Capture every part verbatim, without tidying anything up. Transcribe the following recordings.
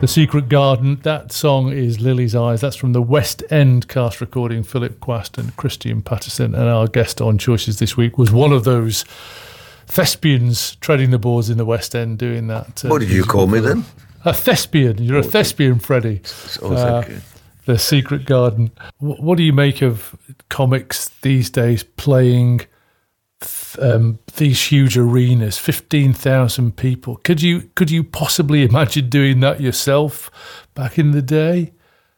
The Secret Garden, that song is Lily's Eyes. That's from the West End cast recording, Philip Quast and Christian Patterson. And our guest on Choices this week was one of those thespians treading the boards in the West End doing that. Uh, what did you call me then? A thespian. You're a thespian, Freddie. Oh, thank you. Uh, the Secret Garden. What do you make of comics these days playing um, these huge arenas, fifteen thousand people? Could you could you possibly imagine doing that yourself back in the day?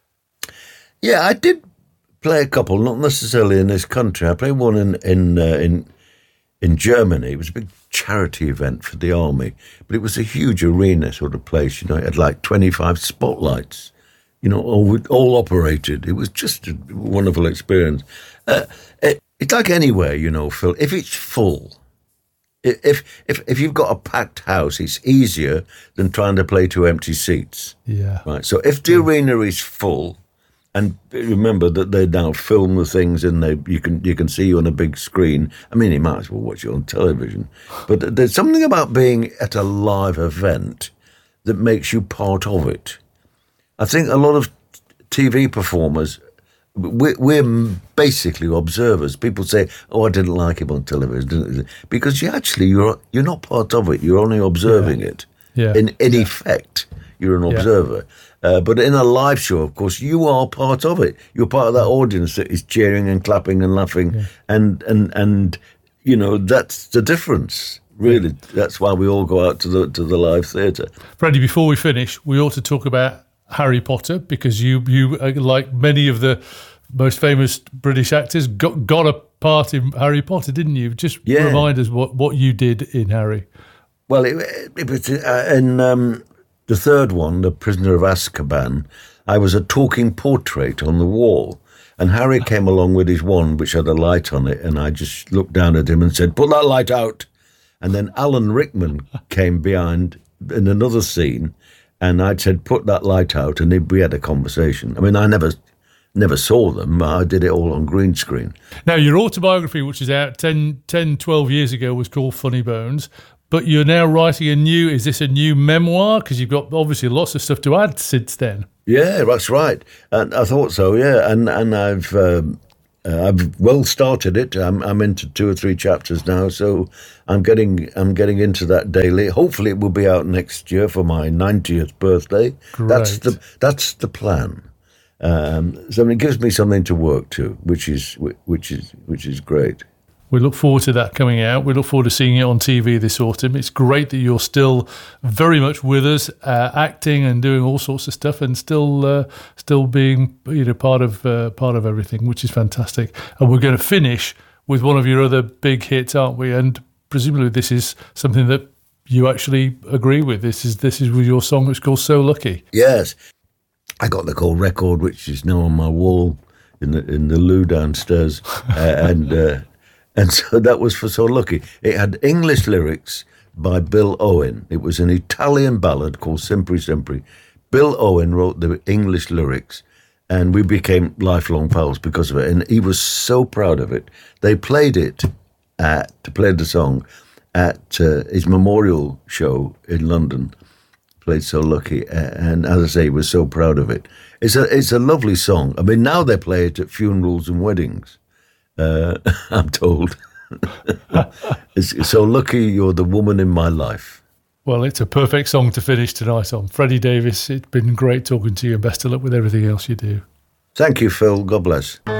Yeah, I did play a couple, not necessarily in this country. I played one in in uh, in in Germany. It was a big charity event for the army, but it was a huge arena sort of place. You know, it had like twenty-five spotlights. You know, all, all operated. It was just a wonderful experience. Uh, it, it's like anywhere, you know, Phil. If it's full, if if if you've got a packed house, it's easier than trying to play to empty seats. Yeah. Right. So if the yeah. arena is full, and remember that they now film the things and they you can you can see you on a big screen. I mean, you might as well watch it on television. But there's something about being at a live event that makes you part of it. I think a lot of T V performers, we're, we're basically observers. People say, "Oh, I didn't like him on television," because you actually you're you're not part of it. You're only observing yeah. it. Yeah. In in yeah. effect, you're an yeah. observer. Uh, but in a live show, of course, you are part of it. You're part of that audience that is cheering and clapping and laughing, yeah. and and and you know that's the difference. Really, that's why we all go out to the to the live theatre. Freddie, before we finish, we ought to talk about Harry Potter, because you, you like many of the most famous British actors, got, got a part in Harry Potter, didn't you? Just yeah. remind us what, what you did in Harry. Well, it, it was uh, in um, the third one, The Prisoner of Azkaban, I was a talking portrait on the wall, and Harry came along with his wand, which had a light on it, and I just looked down at him and said, "Put that light out." And then Alan Rickman came behind in another scene, and I said, "Put that light out," and we had a conversation. I mean, I never never saw them. I did it all on green screen. Now, your autobiography, which is out ten, ten, twelve years ago, was called Funny Bones, but you're now writing a new, is this a new memoir? Because you've got obviously lots of stuff to add since then. Yeah, that's right. And I thought so, yeah. And and I've um, uh, I've well started it. I'm I'm into two or three chapters now, so I'm getting I'm getting into that daily. Hopefully, it will be out next year for my ninetieth birthday. Great. That's the that's the plan. Um, so it gives me something to work to, which is which is which is great. We look forward to that coming out. We look forward to seeing it on T V this autumn. It's great that you're still very much with us, uh, acting and doing all sorts of stuff, and still uh, still being you know part of uh, part of everything, which is fantastic. And we're going to finish with one of your other big hits, aren't we? And presumably this is something that you actually agree with. This is this is with your song. It's called "So Lucky." Yes, I got the gold record, which is now on my wall in the in the loo downstairs, uh, and. Uh, And so that was for So Lucky. It had English lyrics by Bill Owen. It was an Italian ballad called Sempre Sempre. Bill Owen wrote the English lyrics, and we became lifelong pals because of it. And he was so proud of it. They played it at, to play the song at uh, his memorial show in London. Played So Lucky. And as I say, he was so proud of it. It's a, it's a lovely song. I mean, now they play it at funerals and weddings. Uh, I'm told. it's, it's So lucky you're the woman in my life. Well, it's a perfect song to finish tonight on. Freddie Davis, it's been great talking to you, and best of luck with everything else you do. Thank you, Phil. God bless.